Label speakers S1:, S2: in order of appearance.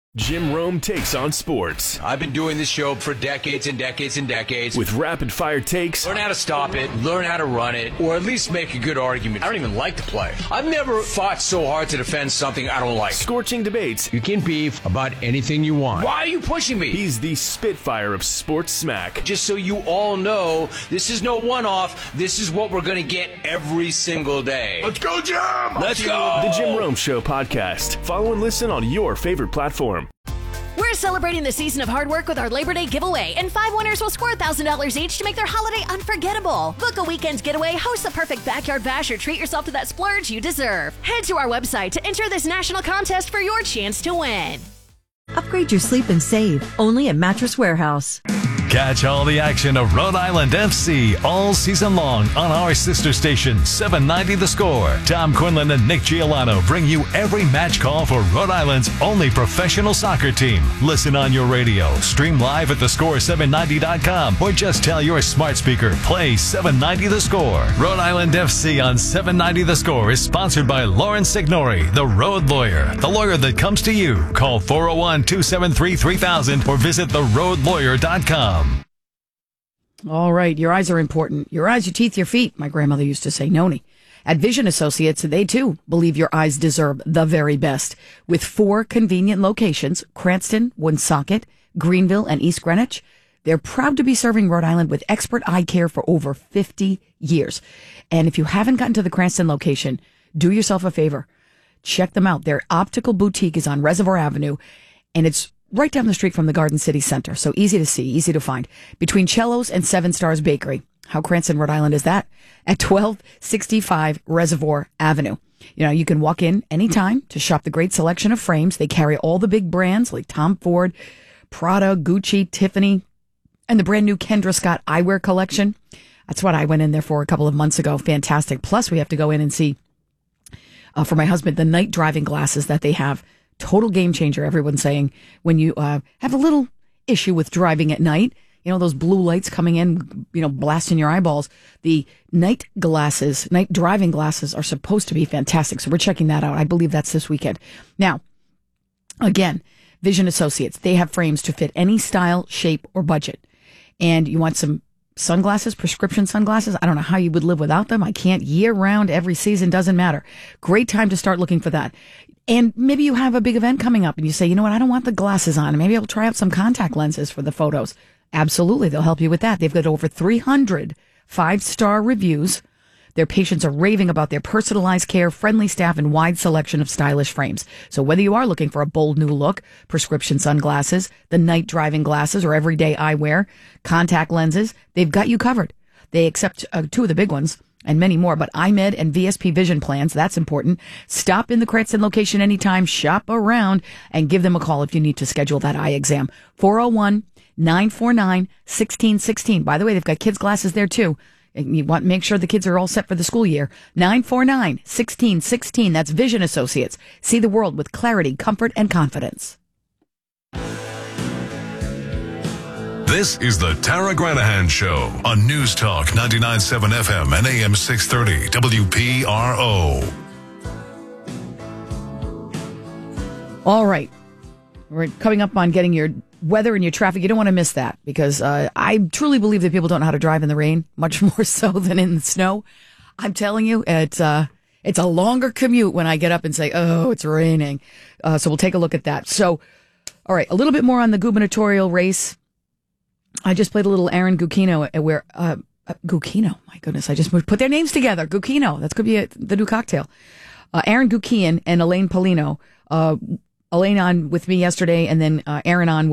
S1: Jim Rome takes on sports.
S2: I've been doing this show for decades and decades and decades.
S1: With rapid-fire takes.
S2: Learn how to stop it, learn how to run it, or at least make a good argument. I don't even like to play. I've never fought so hard to defend something I don't like.
S1: Scorching debates.
S2: You can beef about anything you want. Why are you pushing me?
S1: He's the Spitfire of sports smack.
S2: Just so you all know, this is no one-off. This is what we're going to get every single day.
S3: Let's go, Jim!
S2: Let's go!
S1: The Jim Rome Show podcast. Follow and listen on your favorite platform.
S4: We're celebrating the season of hard work with our Labor Day giveaway, and 5 winners will score $1,000 each to make their holiday unforgettable. Book a weekend getaway, host the perfect backyard bash, or treat yourself to that splurge you deserve. Head to our website to enter this national contest for your chance to win.
S5: Upgrade your sleep and save only at Mattress Warehouse.
S6: Catch all the action of Rhode Island FC all season long on our sister station, 790 The Score. Tom Quinlan and Nick Giolano bring you every match call for Rhode Island's only professional soccer team. Listen on your radio, stream live at thescore790.com, or just tell your smart speaker, play 790 The Score. Rhode Island FC on 790 The Score is sponsored by Lauren Signori, the Road Lawyer, the lawyer that comes to you. Call 401-273-3000 or visit theroadlawyer.com.
S7: All right, your eyes are important. Your eyes, your teeth, your feet. My grandmother used to say, Noni. At Vision Associates, they too believe your eyes deserve the very best. With 4 convenient locations, Cranston, Woonsocket, Greenville, and East Greenwich, they're proud to be serving Rhode Island with expert eye care for over 50 years. And if you haven't gotten to the Cranston location, do yourself a favor. Check them out. Their optical boutique is on Reservoir Avenue, and it's right down the street from the Garden City Center. So easy to see, easy to find. Between Cello's and Seven Stars Bakery. How Cranston, Rhode Island is that? At 1265 Reservoir Avenue. You know, you can walk in anytime to shop the great selection of frames. They carry all the big brands like Tom Ford, Prada, Gucci, Tiffany, and the brand new Kendra Scott eyewear collection. That's what I went in there for a couple of months ago. Fantastic. Plus, we have to go in and see, for my husband, the night driving glasses that they have. Total game changer, everyone's saying, when you have a little issue with driving at night, you know, those blue lights coming in, you know, blasting your eyeballs. The night driving glasses are supposed to be fantastic. So we're checking that out. I believe that's this weekend. Now, again, Vision Associates, they have frames to fit any style, shape, or budget. And you want some sunglasses, prescription sunglasses. I don't know how you would live without them. I can't. Year round, every season, doesn't matter. Great time to start looking for that. And maybe you have a big event coming up and you say, you know what, I don't want the glasses on. Maybe I'll try out some contact lenses for the photos. Absolutely. They'll help you with that. They've got over 300 5-star reviews. Their patients are raving about their personalized care, friendly staff, and wide selection of stylish frames. So whether you are looking for a bold new look, prescription sunglasses, the night driving glasses, or everyday eyewear, contact lenses, they've got you covered. They accept 2 of the big ones and many more, but iMed and VSP Vision plans, that's important. Stop in the Cranston location anytime, shop around, and give them a call if you need to schedule that eye exam. 401-949-1616. By the way, they've got kids' glasses there too. You want to make sure the kids are all set for the school year. 949-1616. That's Vision Associates. See the world with clarity, comfort, and confidence.
S3: This is the Tara Granahan Show on News Talk 99.7 FM and AM 630 WPRO.
S7: All right. We're coming up on getting your weather and your traffic. You don't want to miss that because I truly believe that people don't know how to drive in the rain, much more so than in the snow. I'm telling you, it's a longer commute when I get up and say, oh, it's raining. So we'll take a look at that. So, all right, a little bit more on the gubernatorial race. I just played a little Aaron Gucchino where, Gucchino, my goodness, I just put their names together. Gucchino, that could be the new cocktail. Aaron Guckian and Elaine Paulino. Elaine on with me yesterday and then Aaron on